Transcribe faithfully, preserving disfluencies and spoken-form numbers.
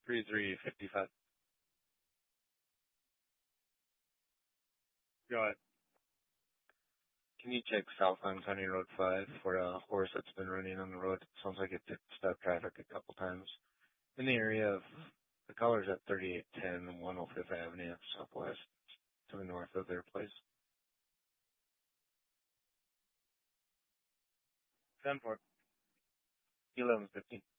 three three fifty-five. Go ahead. Can you check southbound County Road five for a horse that's been running on the road? It sounds like it took stop traffic a couple times. In the area of, the color's at thirty-eight ten one oh fifth Avenue, southwest, to the north of their place. ten four. eleven fifteen.